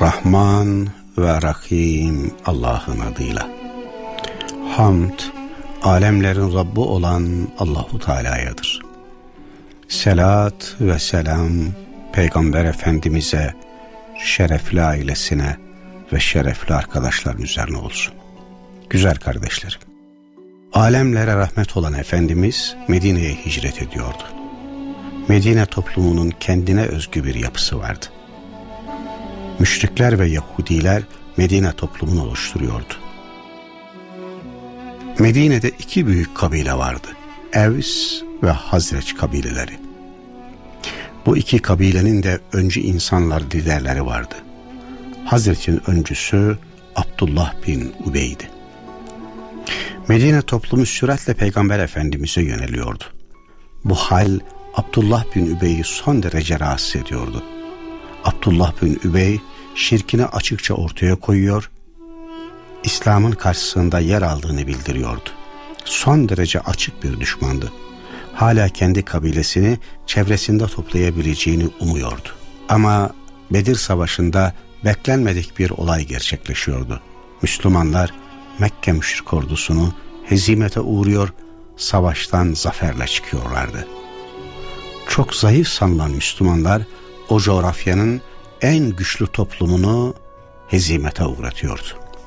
Rahman ve Rahim Allah'ın adıyla. Hamd, alemlerin Rabbi olan Allahu Teala'yadır. Selat ve selam Peygamber Efendimiz'e, şerefli ailesine ve şerefli arkadaşların üzerine olsun. Güzel kardeşlerim, alemlere rahmet olan Efendimiz Medine'ye hicret ediyordu. Medine toplumunun kendine özgü bir yapısı vardı. Müşrikler ve Yahudiler Medine toplumunu oluşturuyordu. Medine'de iki büyük kabile vardı. Evs ve Hazreç kabileleri. Bu iki kabilenin de öncü insanlar, liderleri vardı. Hazreç'in öncüsü Abdullah bin Übey'di. Medine toplumu süratle Peygamber Efendimiz'e yöneliyordu. Bu hal Abdullah bin Übey'i son derece rahatsız ediyordu. Abdullah bin Übey şirkini açıkça ortaya koyuyor, İslam'ın karşısında yer aldığını bildiriyordu. Son derece açık bir düşmandı. Hala kendi kabilesini çevresinde toplayabileceğini umuyordu. Ama Bedir Savaşı'nda beklenmedik bir olay gerçekleşiyordu. Müslümanlar Mekke müşrik ordusunu hezimete uğruyor, savaştan zaferle çıkıyorlardı. Çok zayıf sanılan Müslümanlar o coğrafyanın en güçlü toplumunu hezimete uğratıyordu.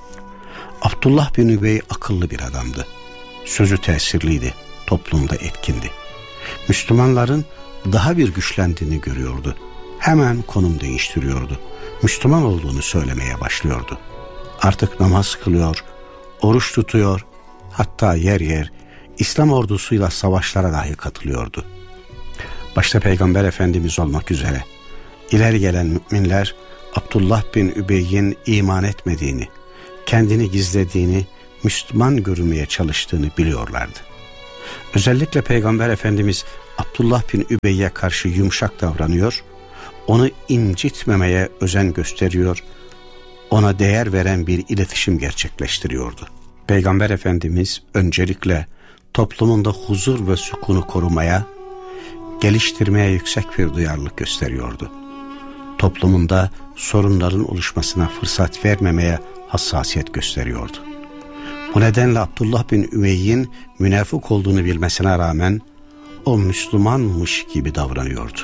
Abdullah bin Übey akıllı bir adamdı. Sözü tesirliydi, toplumda etkindi. Müslümanların daha bir güçlendiğini görüyordu. Hemen konum değiştiriyordu. Müslüman olduğunu söylemeye başlıyordu. Artık namaz kılıyor, oruç tutuyor, hatta yer yer İslam ordusuyla savaşlara dahi katılıyordu. Başta Peygamber Efendimiz olmak üzere ileri gelen müminler Abdullah bin Übey'in iman etmediğini, kendini gizlediğini, Müslüman görünmeye çalıştığını biliyorlardı. Özellikle Peygamber Efendimiz Abdullah bin Übey'e karşı yumuşak davranıyor, onu incitmemeye özen gösteriyor, ona değer veren bir iletişim gerçekleştiriyordu. Peygamber Efendimiz öncelikle toplumunda huzur ve sükunu korumaya, geliştirmeye yüksek bir duyarlılık gösteriyordu. Toplumunda sorunların oluşmasına fırsat vermemeye hassasiyet gösteriyordu. Bu nedenle Abdullah bin Übey'in münafık olduğunu bilmesine rağmen o Müslümanmış gibi davranıyordu.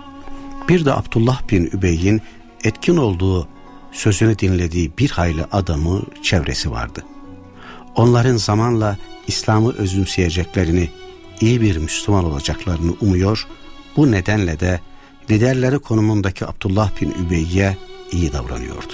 Bir de Abdullah bin Übey'in etkin olduğu, sözünü dinlediği bir hayli adamı, çevresi vardı. Onların zamanla İslam'ı özümseyeceklerini, iyi bir Müslüman olacaklarını umuyor, bu nedenle de liderleri konumundaki Abdullah bin Übey'e iyi davranıyordu.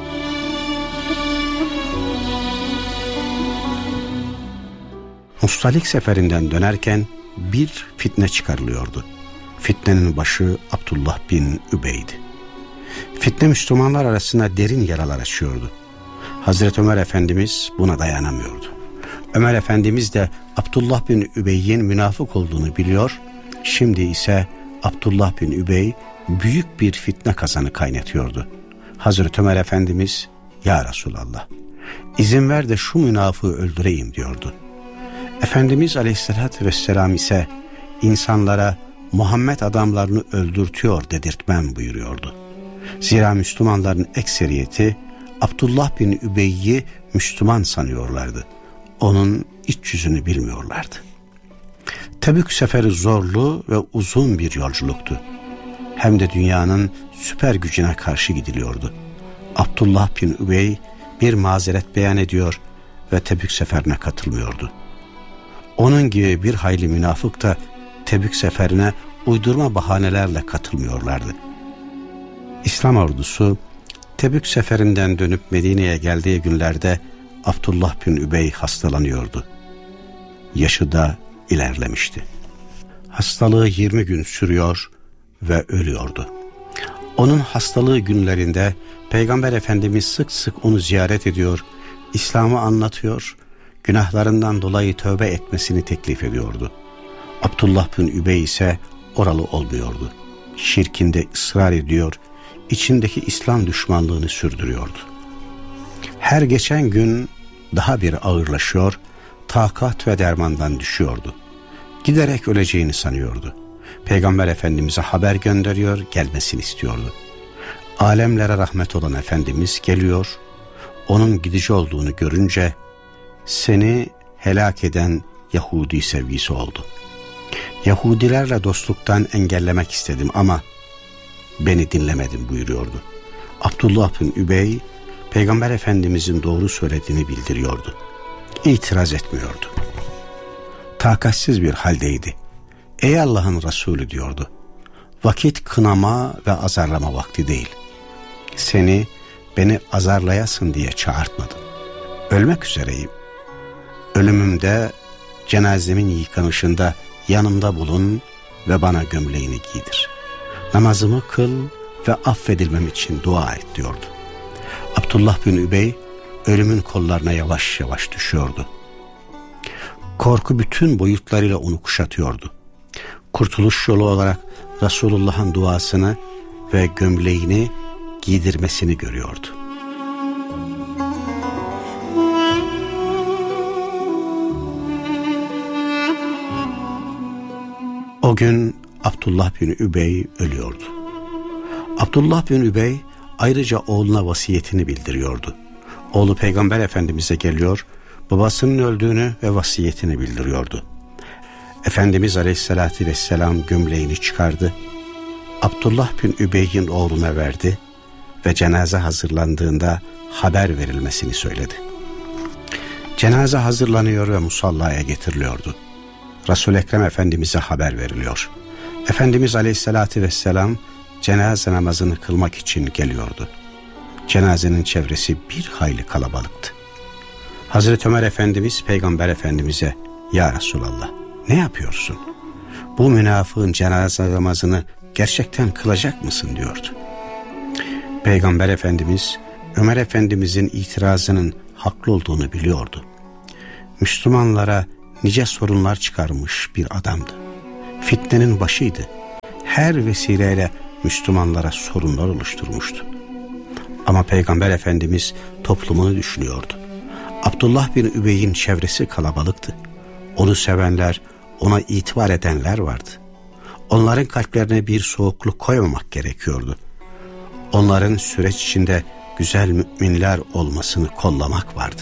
Mustalik seferinden dönerken bir fitne çıkarılıyordu. Fitnenin başı Abdullah bin Übey'di. Fitne Müslümanlar arasında derin yaralar açıyordu. Hazreti Ömer Efendimiz buna dayanamıyordu. Ömer Efendimiz de Abdullah bin Übey'in münafık olduğunu biliyor, şimdi ise Abdullah bin Übey büyük bir fitne kazanı kaynatıyordu. Hazreti Ömer Efendimiz, "Ya Resulallah, izin ver de şu münafığı öldüreyim" diyordu. Efendimiz Aleyhisselatü Vesselam ise insanlara Muhammed adamlarını öldürtüyor dedirtmem buyuruyordu. Zira Müslümanların ekseriyeti Abdullah bin Übey'i Müslüman sanıyorlardı. Onun iç yüzünü bilmiyorlardı. Tebük seferi zorlu ve uzun bir yolculuktu. Hem de dünyanın süper gücüne karşı gidiliyordu. Abdullah bin Übey bir mazeret beyan ediyor ve Tebük seferine katılmıyordu. Onun gibi bir hayli münafık da Tebük seferine uydurma bahanelerle katılmıyorlardı. İslam ordusu Tebük seferinden dönüp Medine'ye geldiği günlerde Abdullah bin Übey hastalanıyordu. Yaşı da ilerlemişti. Hastalığı 20 gün sürüyor ve ölüyordu. Onun hastalığı günlerinde Peygamber Efendimiz sık sık onu ziyaret ediyor, İslam'ı anlatıyor, günahlarından dolayı tövbe etmesini teklif ediyordu. Abdullah bin Übey ise oralı olmuyordu. Şirkinde ısrar ediyor, içindeki İslam düşmanlığını sürdürüyordu. Her geçen gün daha bir ağırlaşıyor, takat ve dermandan düşüyordu. Giderek öleceğini sanıyordu. Peygamber Efendimiz'e haber gönderiyor, gelmesini istiyordu. Alemlere rahmet olan Efendimiz geliyor, onun gidici olduğunu görünce seni helak eden Yahudi sevgisi oldu. Yahudilerle dostluktan engellemek istedim ama beni dinlemedin buyuruyordu. Abdullah bin Übey, Peygamber Efendimizin doğru söylediğini bildiriyordu. İtiraz etmiyordu. Takatsiz bir haldeydi. Ey Allah'ın Resulü diyordu. Vakit kınama ve azarlama vakti değil. Seni beni azarlayasın diye çağırtmadım. Ölmek üzereyim. Ölümümde cenazemin yıkanışında yanımda bulun ve bana gömleğini giydir. Namazımı kıl ve affedilmem için dua et diyordu. Abdullah bin Übey ölümün kollarına yavaş yavaş düşüyordu. Korku bütün boyutlarıyla onu kuşatıyordu. Kurtuluş yolu olarak Resulullah'ın duasını ve gömleğini giydirmesini görüyordu. O gün Abdullah bin Übey ölüyordu. Abdullah bin Übey ayrıca oğluna vasiyetini bildiriyordu. Oğlu Peygamber Efendimiz'e geliyor, babasının öldüğünü ve vasiyetini bildiriyordu. Efendimiz Aleyhisselatü Vesselam gömleğini çıkardı. Abdullah bin Übey'in oğluna verdi ve cenaze hazırlandığında haber verilmesini söyledi. Cenaze hazırlanıyor ve musallaya getiriliyordu. Resul-i Ekrem Efendimiz'e haber veriliyor. Efendimiz Aleyhisselatü Vesselam cenaze namazını kılmak için geliyordu. Cenazenin çevresi bir hayli kalabalıktı. Hazreti Ömer Efendimiz Peygamber Efendimiz'e "Ya Resulallah, ne yapıyorsun? Bu münafığın cenaze namazını gerçekten kılacak mısın?" diyordu. Peygamber Efendimiz Ömer Efendimiz'in itirazının haklı olduğunu biliyordu. Müslümanlara nice sorunlar çıkarmış bir adamdı. Fitnenin başıydı. Her vesileyle Müslümanlara sorunlar oluşturmuştu. Ama Peygamber Efendimiz toplumunu düşünüyordu. Abdullah bin Übey'in çevresi kalabalıktı. Onu sevenler, ona itibar edenler vardı. Onların kalplerine bir soğukluk koymamak gerekiyordu. Onların süreç içinde güzel müminler olmasını kollamak vardı.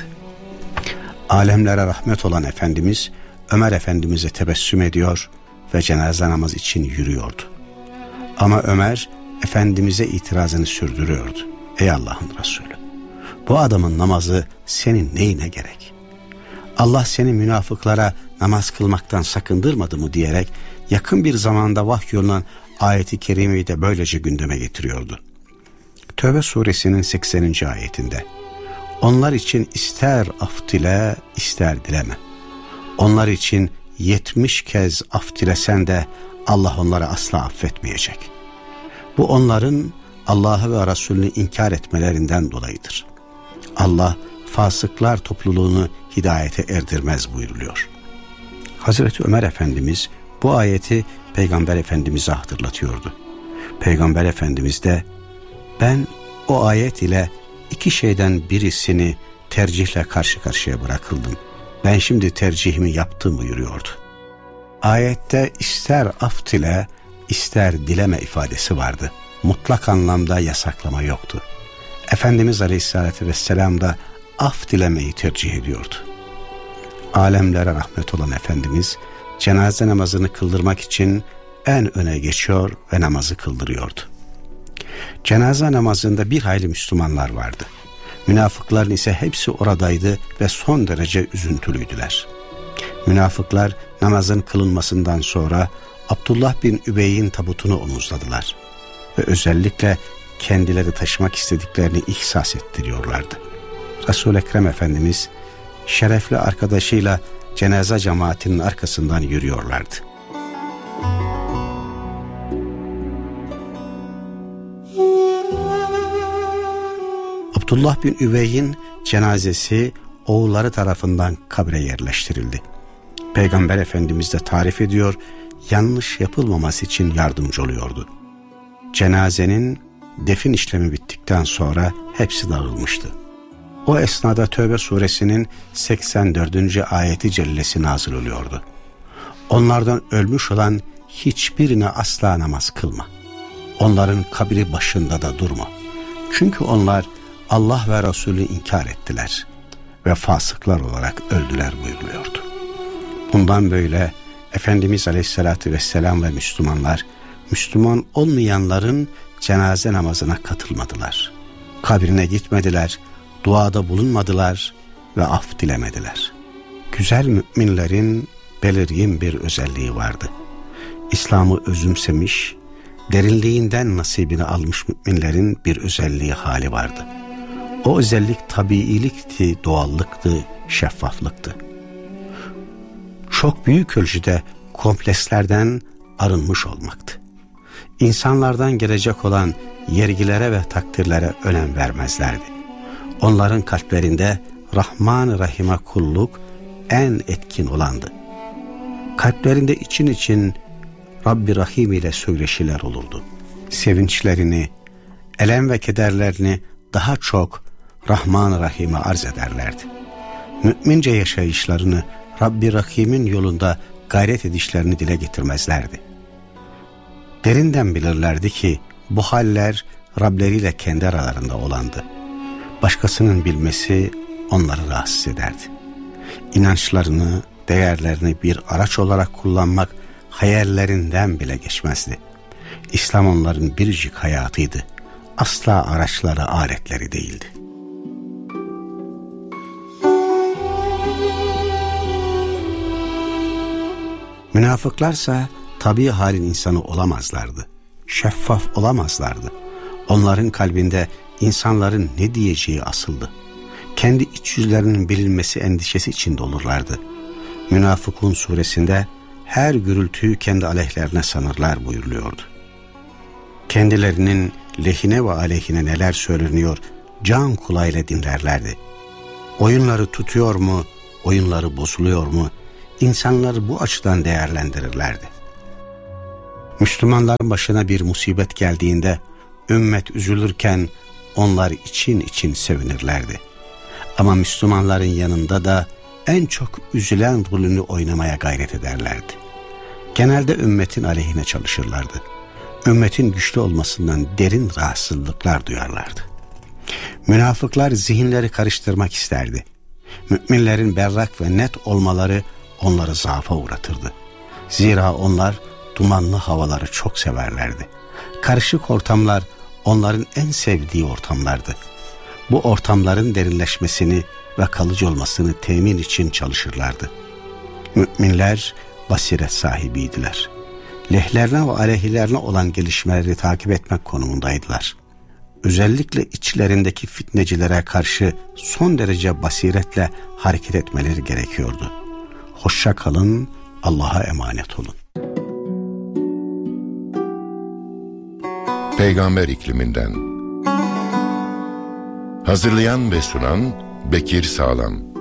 Alemlere rahmet olan Efendimiz Ömer Efendimiz'e tebessüm ediyor ve cenaze namazı için yürüyordu. Ama Ömer Efendimiz'e itirazını sürdürüyordu. Ey Allah'ın Resulü, bu adamın namazı senin neyine gerek? Allah seni münafıklara namaz kılmaktan sakındırmadı mı diyerek yakın bir zamanda vahyolunan ayeti kerimeyi de böylece gündeme getiriyordu. Tövbe suresinin 80. ayetinde onlar için ister af dile ister dileme. Onlar için 70 kez af dilesen de Allah onları asla affetmeyecek. Bu onların Allah'ı ve Resulünü inkar etmelerinden dolayıdır. Allah fasıklar topluluğunu hidayete erdirmez buyuruluyor. Hazreti Ömer Efendimiz bu ayeti Peygamber Efendimiz'e hatırlatıyordu. Peygamber Efendimiz de ben o ayet ile iki şeyden birisini tercihle karşı karşıya bırakıldım. Ben şimdi tercihimi yaptım buyuruyordu. Ayette ister af dile ister dileme ifadesi vardı. Mutlak anlamda yasaklama yoktu. Efendimiz Aleyhisselatü Vesselam da af dilemeyi tercih ediyordu. Alemlere rahmet olan Efendimiz cenaze namazını kıldırmak için en öne geçiyor ve namazı kıldırıyordu. Cenaze namazında bir hayli Müslümanlar vardı. Münafıkların ise hepsi oradaydı ve son derece üzüntülüydüler. Münafıklar namazın kılınmasından sonra Abdullah bin Übey'in tabutunu omuzladılar ve özellikle kendileri taşımak istediklerini ihsas ettiriyorlardı. Resul-i Ekrem Efendimiz şerefli arkadaşıyla cenaze cemaatinin arkasından yürüyorlardı. Abdullah bin Übey'in cenazesi oğulları tarafından kabre yerleştirildi. Peygamber Efendimiz de tarif ediyor, yanlış yapılmaması için yardımcı oluyordu. Cenazenin defin işlemi bittikten sonra hepsi dağılmıştı. O esnada Tövbe suresinin 84. ayeti cellesi nazil oluyordu. Onlardan ölmüş olan hiçbirine asla namaz kılma. Onların kabri başında da durma. Çünkü onlar Allah ve Resulü inkar ettiler ve fasıklar olarak öldüler buyuruluyordu. Bundan böyle Efendimiz Aleyhisselatü Vesselam ve Müslümanlar, Müslüman olmayanların cenaze namazına katılmadılar. Kabrine gitmediler, duada bulunmadılar ve af dilemediler. Güzel müminlerin belirgin bir özelliği vardı. İslam'ı özümsemiş, derinliğinden nasibini almış müminlerin bir özelliği hali vardı. O özellik tabiilikti, doğallıktı, şeffaflıktı. Çok büyük ölçüde komplekslerden arınmış olmaktı. İnsanlardan gelecek olan yergilere ve takdirlere önem vermezlerdi. Onların kalplerinde Rahman-ı Rahim'e kulluk en etkin olandı. Kalplerinde için için Rabbi Rahim ile söyleşiler olurdu. Sevinçlerini, elem ve kederlerini daha çok Rahman-ı Rahim'e arz ederlerdi. Mümince yaşayışlarını Rabbi Rahim'in yolunda gayret edişlerini dile getirmezlerdi. Derinden bilirlerdi ki bu haller Rableriyle kendi aralarında olandı. Başkasının bilmesi onları rahatsız ederdi. İnançlarını, değerlerini bir araç olarak kullanmak hayallerinden bile geçmezdi. İslam onların biricik hayatıydı. Asla araçları, aletleri değildi. Münafıklarsa tabii halin insanı olamazlardı. Şeffaf olamazlardı. Onların kalbinde insanların ne diyeceği asıldı. Kendi iç yüzlerinin bilinmesi endişesi içinde olurlardı. Münafıkun suresinde her gürültüyü kendi aleyhlerine sanırlar buyuruluyordu. Kendilerinin lehine ve aleyhine neler söyleniyor can kulağıyla dinlerlerdi. Oyunları tutuyor mu, oyunları bozuluyor mu, İnsanları bu açıdan değerlendirirlerdi. Müslümanların başına bir musibet geldiğinde ümmet üzülürken onlar için için sevinirlerdi. Ama Müslümanların yanında da en çok üzülen rolünü oynamaya gayret ederlerdi. Genelde ümmetin aleyhine çalışırlardı. Ümmetin güçlü olmasından derin rahatsızlıklar duyarlardı. Münafıklar zihinleri karıştırmak isterdi. Müminlerin berrak ve net olmaları onları zaafa uğratırdı. Zira onlar dumanlı havaları çok severlerdi. Karışık ortamlar onların en sevdiği ortamlardı. Bu ortamların derinleşmesini ve kalıcı olmasını temin için çalışırlardı. Müminler basiret sahibiydiler. Lehlerine ve aleyhlerine olan gelişmeleri takip etmek konumundaydılar. Özellikle içlerindeki fitnecilere karşı son derece basiretle hareket etmeleri gerekiyordu. Hoşça kalın, Allah'a emanet olun. Peygamber ikliminden. Hazırlayan ve sunan Bekir Sağlam.